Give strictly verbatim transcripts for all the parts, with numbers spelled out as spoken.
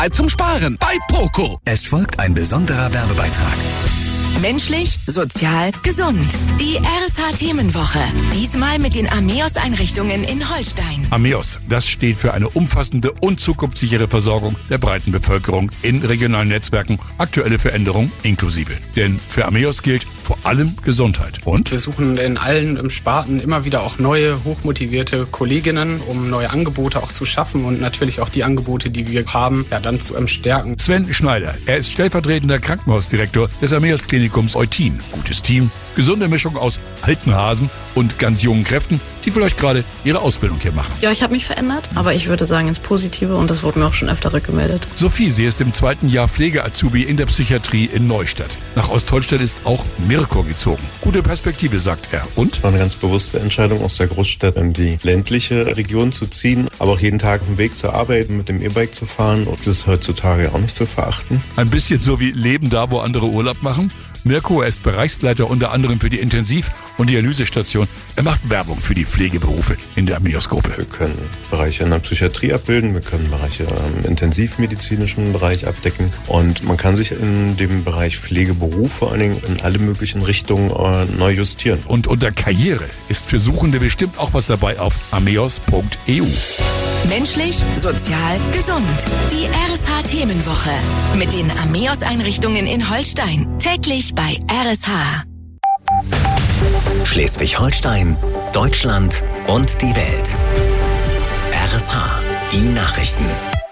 als zum Sparen bei Poco. Es folgt ein besonderer Werbebeitrag. Menschlich, sozial, gesund. Die R S H-Themenwoche. Diesmal mit den Ameos-Einrichtungen in Holstein. Ameos, das steht für eine umfassende und zukunftssichere Versorgung der breiten Bevölkerung in regionalen Netzwerken. Aktuelle Veränderungen inklusive. Denn für Ameos gilt vor allem Gesundheit. Und? Wir suchen in allen Sparten immer wieder auch neue, hochmotivierte Kolleginnen, um neue Angebote auch zu schaffen und natürlich auch die Angebote, die wir haben, ja, dann zu stärken. Sven Schneider, er ist stellvertretender Krankenhausdirektor des Ameos Klinikums Eutin. Gutes Team, gesunde Mischung aus alten Hasen und ganz jungen Kräften, die vielleicht gerade ihre Ausbildung hier machen. Ja, ich habe mich verändert, aber ich würde sagen ins Positive und das wurde mir auch schon öfter rückgemeldet. Sophie, sie ist im zweiten Jahr Pflege-Azubi in der Psychiatrie in Neustadt. Nach Ostholstein ist auch Mirko gezogen. Gute Perspektive, sagt er. Und? War eine ganz bewusste Entscheidung, aus der Großstadt in die ländliche Region zu ziehen, aber auch jeden Tag auf dem Weg zur Arbeit mit dem E-Bike zu fahren. Und das ist heutzutage auch nicht zu verachten. Ein bisschen so wie Leben da, wo andere Urlaub machen. Mirko, er ist Bereichsleiter unter anderem für die Intensiv- und Dialysestation. Er macht Werbung für die Pflegeberufe in der Ameos-Gruppe. Wir können Bereiche in der Psychiatrie abbilden, wir können Bereiche im intensivmedizinischen Bereich abdecken und man kann sich in dem Bereich Pflegeberuf vor allen Dingen in alle möglichen Richtungen äh, neu justieren. Und unter Karriere ist für Suchende bestimmt auch was dabei auf ameos punkt e u. Menschlich, sozial, gesund. Die R S H-Themenwoche mit den Ameos-Einrichtungen in Holstein. Täglich bei R S H. Schleswig-Holstein, Deutschland und die Welt. R S H, die Nachrichten.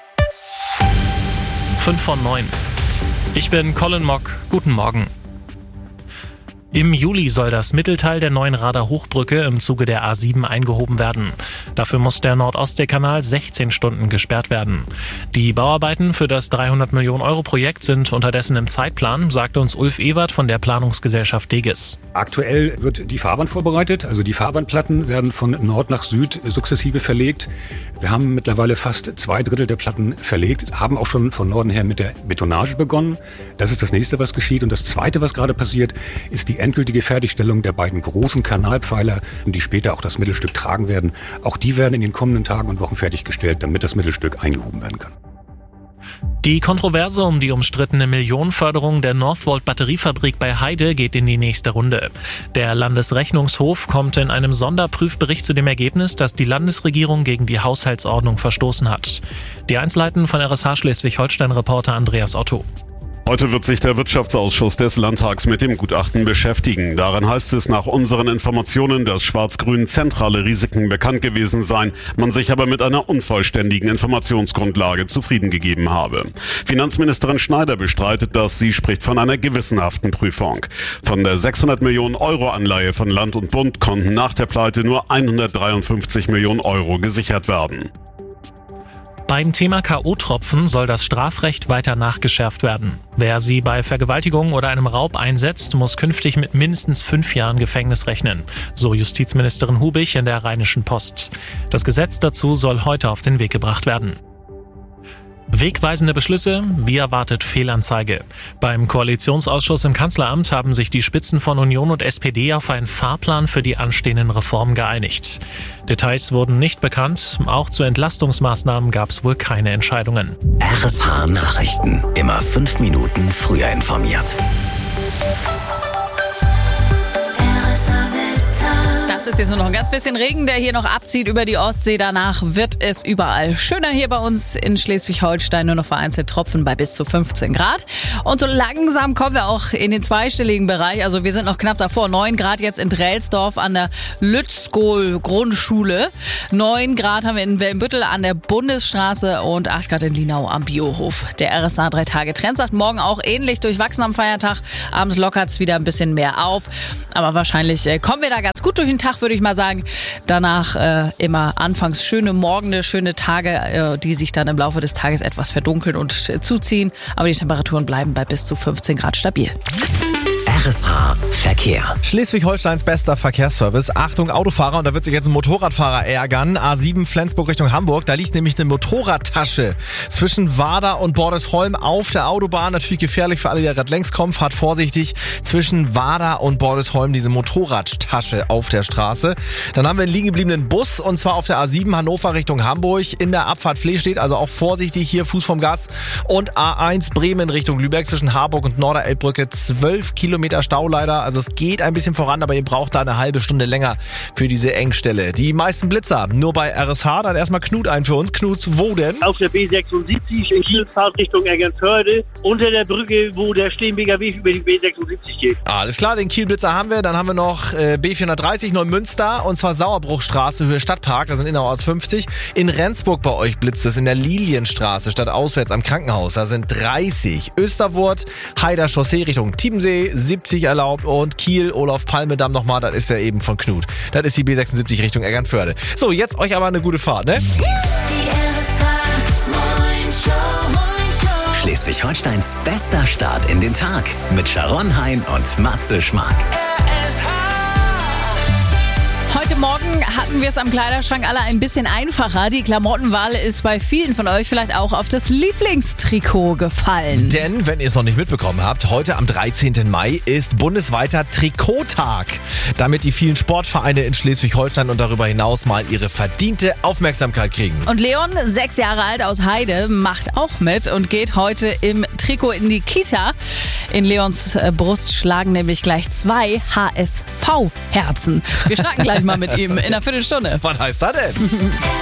fünf vor neun. Ich bin Colin Mock. Guten Morgen. Im Juli soll das Mittelteil der neuen Rader Hochbrücke im Zuge der A sieben eingehoben werden. Dafür muss der Nord-Ostsee-Kanal sechzehn Stunden gesperrt werden. Die Bauarbeiten für das dreihundert Millionen Euro Projekt sind unterdessen im Zeitplan, sagt uns Ulf Ewert von der Planungsgesellschaft Degis. Aktuell wird die Fahrbahn vorbereitet, also die Fahrbahnplatten werden von Nord nach Süd sukzessive verlegt. Wir haben mittlerweile fast zwei Drittel der Platten verlegt, haben auch schon von Norden her mit der Betonage begonnen. Das ist das nächste, was geschieht. Und das zweite, was gerade passiert, ist die endgültige Fertigstellung der beiden großen Kanalpfeiler, die später auch das Mittelstück tragen werden. Auch die werden in den kommenden Tagen und Wochen fertiggestellt, damit das Mittelstück eingehoben werden kann. Die Kontroverse um die umstrittene Millionenförderung der Northvolt-Batteriefabrik bei Heide geht in die nächste Runde. Der Landesrechnungshof kommt in einem Sonderprüfbericht zu dem Ergebnis, dass die Landesregierung gegen die Haushaltsordnung verstoßen hat. Die Einzelheiten von R S H Schleswig-Holstein-Reporter Andreas Otto. Heute wird sich der Wirtschaftsausschuss des Landtags mit dem Gutachten beschäftigen. Darin heißt es nach unseren Informationen, dass Schwarz-Grün zentrale Risiken bekannt gewesen seien, man sich aber mit einer unvollständigen Informationsgrundlage zufrieden gegeben habe. Finanzministerin Schneider bestreitet das, sie spricht von einer gewissenhaften Prüfung. Von der sechshundert Millionen Euro Anleihe von Land und Bund konnten nach der Pleite nur hundertdreiundfünfzig Millionen Euro gesichert werden. Beim Thema K O-Tropfen soll das Strafrecht weiter nachgeschärft werden. Wer sie bei Vergewaltigung oder einem Raub einsetzt, muss künftig mit mindestens fünf Jahren Gefängnis rechnen, so Justizministerin Hubich in der Rheinischen Post. Das Gesetz dazu soll heute auf den Weg gebracht werden. Wegweisende Beschlüsse, wie erwartet Fehlanzeige. Beim Koalitionsausschuss im Kanzleramt haben sich die Spitzen von Union und S P D auf einen Fahrplan für die anstehenden Reformen geeinigt. Details wurden nicht bekannt, auch zu Entlastungsmaßnahmen gab es wohl keine Entscheidungen. R S H Nachrichten, immer fünf Minuten früher informiert. Es ist jetzt nur noch ein ganz bisschen Regen, der hier noch abzieht über die Ostsee. Danach wird es überall schöner hier bei uns in Schleswig-Holstein. Nur noch vereinzelt Tropfen bei bis zu fünfzehn Grad. Und so langsam kommen wir auch in den zweistelligen Bereich. Also wir sind noch knapp davor. neun Grad jetzt in Drelsdorf an der Lützkohl-Grundschule. neun Grad haben wir in Wellenbüttel an der Bundesstraße und acht Grad in Linau am Biohof. Der R S H drei Tage Trend sagt morgen auch ähnlich durchwachsen am Feiertag. Abends lockert es wieder ein bisschen mehr auf. Aber wahrscheinlich äh, kommen wir da ganz gut durch den Tag, würde ich mal sagen. Danach äh, immer anfangs schöne Morgende, schöne Tage, äh, die sich dann im Laufe des Tages etwas verdunkeln und äh, zuziehen. Aber die Temperaturen bleiben bei bis zu fünfzehn Grad stabil. R S H Verkehr. Schleswig-Holsteins bester Verkehrsservice. Achtung Autofahrer, und da wird sich jetzt ein Motorradfahrer ärgern. A sieben Flensburg Richtung Hamburg. Da liegt nämlich eine Motorradtasche zwischen Wader und Bordesholm auf der Autobahn. Natürlich gefährlich für alle, die da gerade längs kommen. Fahrt vorsichtig zwischen Wader und Bordesholm diese Motorradtasche auf der Straße. Dann haben wir einen liegen gebliebenen Bus, und zwar auf der A sieben Hannover Richtung Hamburg. In der Abfahrt Fleh steht, also auch vorsichtig hier, Fuß vom Gas. Und A eins Bremen Richtung Lübeck zwischen Harburg und Norderelbbrücke. zwölf Kilometer Stau leider. Also es geht ein bisschen voran, aber ihr braucht da eine halbe Stunde länger für diese Engstelle. Die meisten Blitzer nur bei R S H. Dann erstmal Knut ein für uns. Knut, wo denn? Auf der B sechsundsiebzig in Kiel, Fahrt Richtung Eckernförde. Unter der Brücke, wo der Steenbeker Weg über die B sechsundsiebzig geht. Alles klar, den Kielblitzer haben wir. Dann haben wir noch äh, B vierhundertdreißig Neumünster, und zwar Sauerbruchstraße, Höhe Stadtpark. Da sind innerorts fünfzig. In Rendsburg bei euch blitzt es in der Lilienstraße, statt auswärts am Krankenhaus. Da sind dreißig. Österwurt, Heider Chaussee Richtung Tiebensee, siebzig erlaubt, und Kiel, Olaf Palme-Damm nochmal, das ist ja eben von Knut. Das ist die B sechsundsiebzig Richtung Eckernförde. So, jetzt euch aber eine gute Fahrt, ne? Schleswig-Holsteins bester Start in den Tag mit Sharon Hein und Matze Schmark. Heute Morgen hatten wir es am Kleiderschrank alle ein bisschen einfacher. Die Klamottenwahl ist bei vielen von euch vielleicht auch auf das Lieblingstrikot gefallen. Denn, wenn ihr es noch nicht mitbekommen habt, heute am dreizehnten Mai ist bundesweiter Trikottag. Damit die vielen Sportvereine in Schleswig-Holstein und darüber hinaus mal ihre verdiente Aufmerksamkeit kriegen. Und Leon, sechs Jahre alt aus Heide, macht auch mit und geht heute im Trikot in die Kita. In Leons Brust schlagen nämlich gleich zwei H S V-Herzen. Wir schnacken gleich mal mit ihm in einer Viertelstunde. Was heißt das denn?